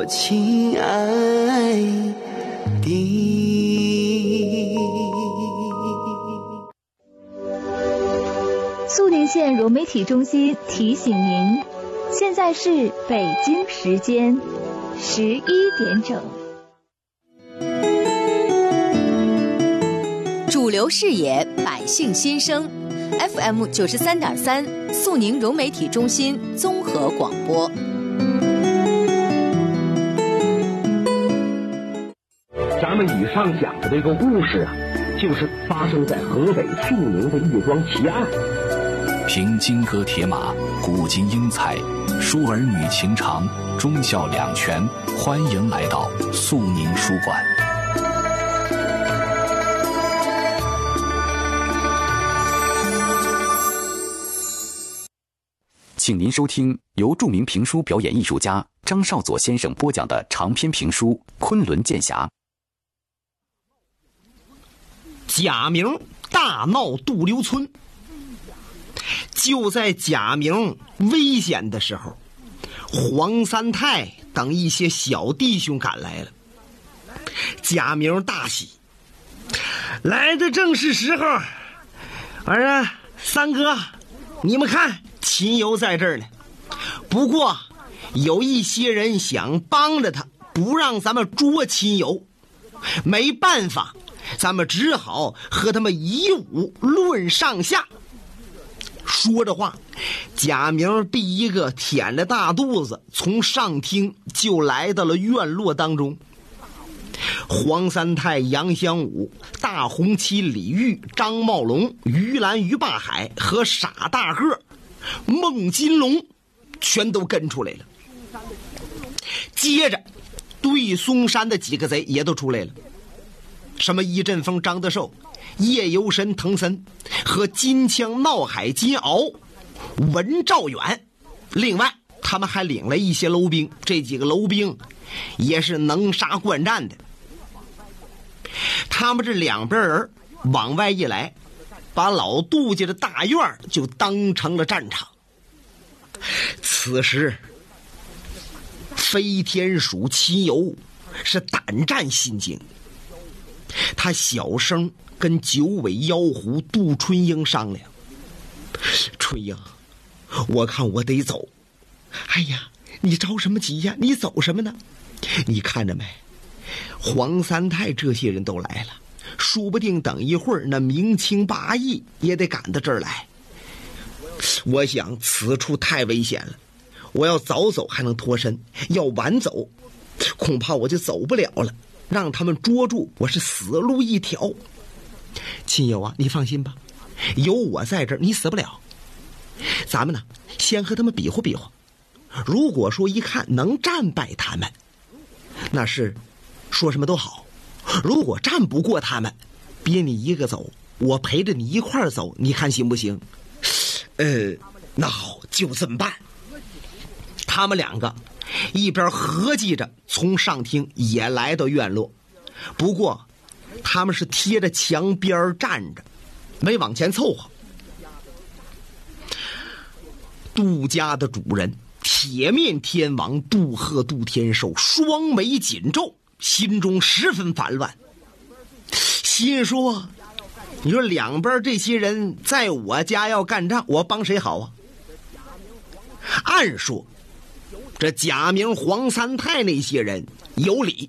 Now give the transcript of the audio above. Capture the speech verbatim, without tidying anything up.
亲爱的。 肃宁县融媒体中心提醒您，现在是北京时间十一点整。 主流视野，百姓心声 ，F M 九十三点三，肃宁融媒体中心综合广播。 咱们以上讲的这个故事啊，就是发生在河北肃宁的一桩奇案。 凭金戈铁马，古今英才，书儿女情长，忠孝两全。欢迎来到肃宁书馆。请您收听由著名评书表演艺术家张少佐先生播讲的长篇评书《昆仑剑侠》。 贾明大闹杜留村。就在贾明危险的时候，黄三太等一些小弟兄赶来了。贾明大喜，来的正是时候。儿啊，三哥，你们看，秦游在这儿呢。不过有一些人想帮着他，不让咱们捉秦游，没办法，咱们只好和他们以武论上下。说着话，贾明第一个舔着大肚子，从上厅就来到了院落当中。黄三太、杨香武、大红旗李煜、张茂龙、于兰、于霸海和傻大个孟金龙全都跟出来了。接着对嵩山的几个贼也都出来了，什么一阵风张德寿、夜游神滕森和金枪闹海金鳌文兆远。另外他们还领了一些楼兵，这几个楼兵也是能杀惯战的。他们这两边人往外一来，把老杜家的大院就当成了战场。此时飞天鼠秦游是胆战心惊，他小声跟九尾妖狐杜春英商量：春英，我看我得走。哎呀，你着什么急呀？你走什么呢？你看着没，黄三太这些人都来了，说不定等一会儿那明清八义也得赶到这儿来。我想此处太危险了，我要早走还能脱身，要晚走恐怕我就走不了了，让他们捉住我是死路一条。亲友啊，你放心吧，有我在这儿你死不了。咱们呢先和他们比划比划，如果说一看能战败他们，那是说什么都好；如果战不过他们，别你一个走，我陪着你一块儿走，你看行不行？呃，那好，就这么办。他们两个一边合计着，从上厅也来到院落，不过他们是贴着墙边站着，没往前凑合。杜家的主人铁面天王杜贺杜天寿双眉紧皱，心中十分烦乱，心说你说两边这些人在我家要干仗，我帮谁好啊？按说这贾明黄三太那些人有理，